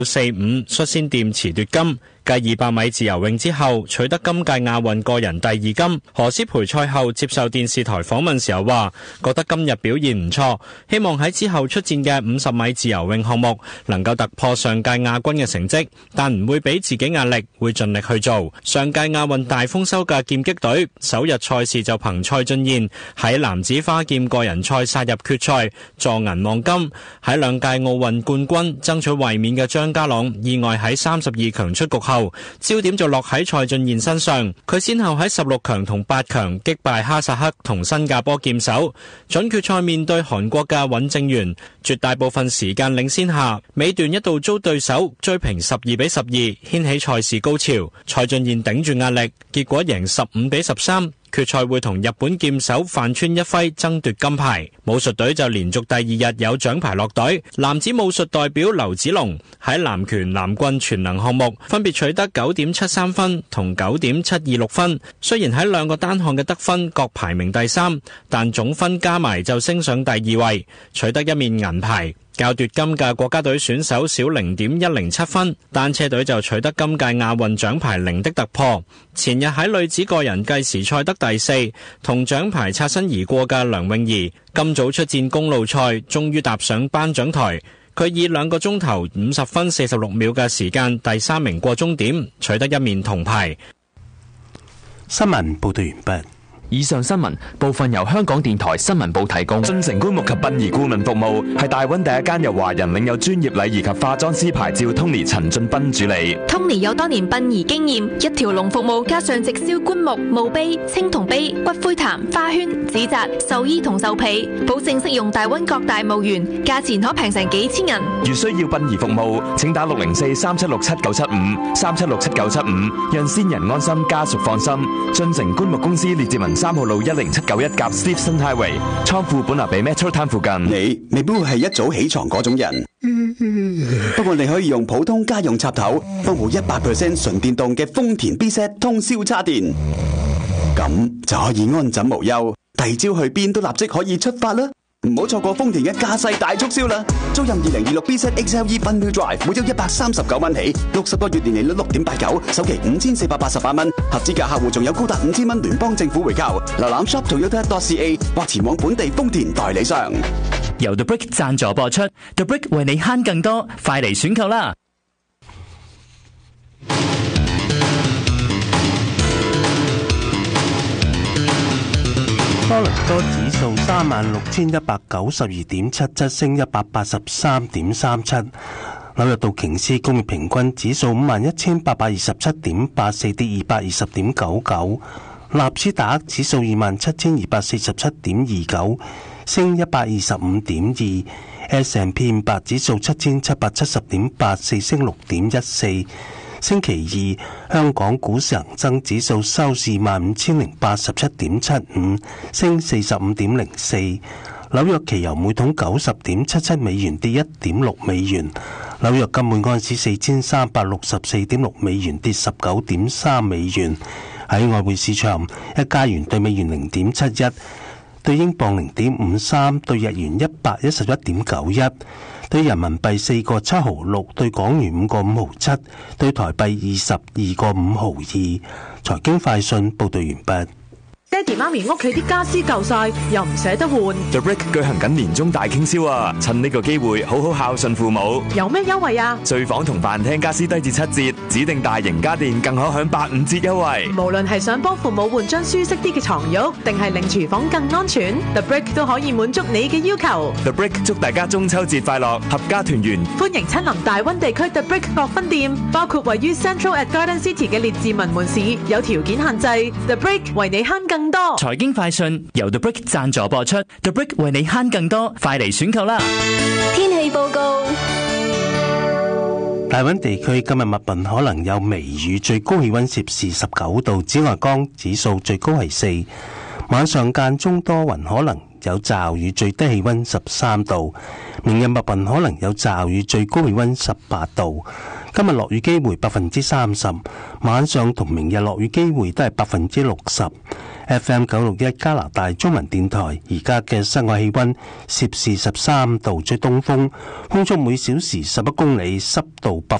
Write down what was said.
4-5率先掂持奪金。繼200米自由泳之後，取得今屆亞運個人第2金。何詩蓓賽後接受電視台訪問時候話，覺得今日表現唔錯，希望喺之後出戰嘅50米自由泳項目能夠突破上屆亞軍嘅成績，但唔會俾自己壓力，會盡力去做。上屆亞運大豐收嘅劍擊隊，首日賽事就憑蔡俊彥喺男子花劍個人賽殺入決賽，助銀望金。喺2屆奧運冠軍爭取衛冕嘅張家朗，意外喺32強出局後，焦點就落喺蔡俊彥身上，佢先後喺16強同8強擊敗哈薩克同新加坡劍手，準決賽面對韓國嘅尹正元，絕大部分時間領先下，尾段一度遭對手追平12-12，掀起賽事高潮。蔡俊彥頂住壓力，結果贏15-13。決賽會同日本劍手飯川一輝爭奪金牌。武術隊就連續第2日有獎牌落袋。男子武術代表劉子龍喺南拳南棍全能項目分別取得9.73分同9.726分。雖然喺2個單項嘅得分各排名第3，但總分加埋就升上第2位，取得1面銀牌。較奪金嘅國家隊選手少0.107分，單車隊就取得今屆亞運獎牌0的突破。前日喺女子個人計時賽得第4，同獎牌擦身而過嘅梁詠儀，今早出戰公路賽，終於踏上頒獎台。佢以2個鐘頭50分46秒嘅時間，第3名過終點，取得1面銅牌。 新聞報道完畢。 以上新聞部分由香港電台新聞部提供。進城棺木及殯儀顧問服務係大灣第一間由華人領有專業禮儀及化妝師牌照 Tony 陳俊斌主理。 Tony 有多年殯儀經驗，一條龍服務加上直銷棺木、墓碑、青銅碑、骨灰壇、花圈、紙紮、壽衣同壽被，保證適用大灣各大墓園，價錢可平成幾千銀。 如需要殯儀服務，請打604-3767-975 讓先人安心，家屬放心。進城棺木公司列治文3號路10791夾 Stephen Highway， 倉庫本來比 Metro Town 附近。 你未必會係一早起床嗰種人，不過你可以用普通家用插頭裝部100% 純電動嘅豐田 B-Set 通宵叉電，咁就可以安枕無憂，第二朝去邊都立即可以出發啦！唔好錯過豐田嘅駕駛大促銷啦！租任2026 B-Set XLE Fun-Wheel Drive， 每周139蚊起，60個月年利率6.89%，首期5488蚊，合資格客戶仲有高達5000蚊聯邦政府回扣。瀏覽 shop.toyota.ca 或前往本地豐田代理商。 由 The Brick 贊助播出 ，The Brick 為你慳更多，快嚟選購啦！ 多倫多指數36,192.77，升183.37。紐約道瓊斯工業平均指數51,827.84，跌220.99。納斯達克指數27,247.29，升125.2。S&P 500指數7,770.84，升6.14。星期二，香港股市恒生指數收市15,087.75，升45.04。紐約期油每桶90.77美元，跌1.6美元。紐約金每盎司4,364.6美元，跌19.3美元。喺外匯市場，一加元對美元0.71，對英鎊0.53，對日元111.91。對人民幣4個7毫6，對港元5個5毫7，對台幣22個5毫2。財經快訊報道完畢。 爹哋媽咪屋企啲家私舊晒，又唔捨得換。 The Brick 舉行緊年終大傾銷啊！趁呢個機會好好孝順父母。 有咩優惠啊？ 睡房同飯廳家私低至7折，指定大型家電更可享85折優惠。 無論係想幫父母換張舒適啲嘅床褥，定係令廚房更安全， The Brick 都可以滿足你嘅要求。 The Brick 祝大家中秋節快樂，合家團圓。 歡迎親臨大溫地區 The Brick 各分店，包括位於 Central at Garden City 嘅列治文門市，有條件限制。The Brick 為你慳更多。 財經快訊由 The Brick 贊助播出 ，The Brick 為你慳更多，快嚟選購啦！ 天氣報告： 大溫地區今日密雲可能有微雨，最高氣溫攝氏19度，紫外光指數最高係4。晚上間中多雲，可能有驟雨，最低氣溫13度。明日密雲可能有驟雨，最高氣溫18度。 今日落雨機會30%，晚上同明日落雨機會都係60%。FM 961加拿大中文電台，而家嘅室外氣溫攝氏13度，吹東風，風速每小時11公里，濕度